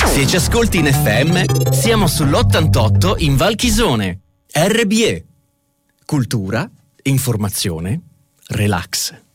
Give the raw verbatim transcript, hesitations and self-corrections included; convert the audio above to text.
Se ci ascolti in F M, siamo sull'ottantotto in Val Chisone. R B E. Cultura, informazione, relax.